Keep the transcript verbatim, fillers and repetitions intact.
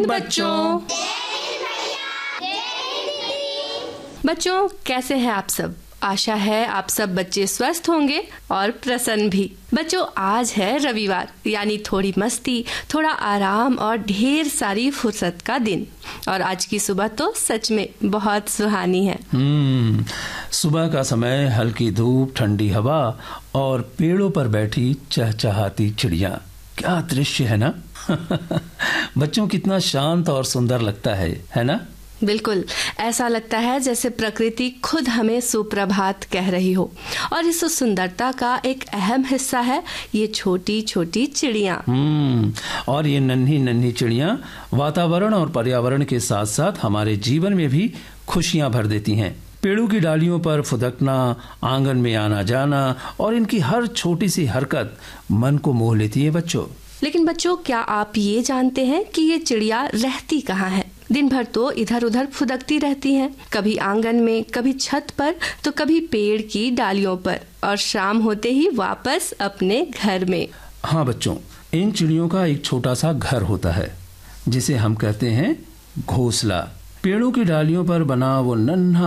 हिंद बच्चों। बच्चों, कैसे हैं आप सब? आशा है आप सब बच्चे स्वस्थ होंगे और प्रसन्न भी। बच्चों, आज है रविवार, यानी थोड़ी मस्ती, थोड़ा आराम और ढेर सारी फुर्सत का दिन। और आज की सुबह तो सच में बहुत सुहानी है। हम्म सुबह का समय, हल्की धूप, ठंडी हवा और पेड़ों पर बैठी चहचहाती चिड़िया, क्या दृश्य है ना। बच्चों, कितना शांत और सुंदर लगता है है ना? बिल्कुल, ऐसा लगता है जैसे प्रकृति खुद हमें सुप्रभात कह रही हो। और इस सुंदरता का एक अहम हिस्सा है ये छोटी छोटी चिड़िया। हम्म और ये नन्ही नन्ही चिड़िया वातावरण और पर्यावरण के साथ साथ हमारे जीवन में भी खुशियां भर देती हैं। पेड़ों की डालियों पर फुदकना, आंगन में आना जाना और इनकी हर छोटी सी हरकत मन को मोह लेती है बच्चों। लेकिन बच्चों, क्या आप ये जानते हैं कि ये चिड़िया रहती कहाँ है? दिन भर तो इधर उधर फुदकती रहती हैं, कभी आंगन में, कभी छत पर, तो कभी पेड़ की डालियों पर, और शाम होते ही वापस अपने घर में। हाँ बच्चों, इन चिड़ियों का एक छोटा सा घर होता है जिसे हम कहते हैं घोंसला। पेड़ों की डालियों पर बना वो नन्हा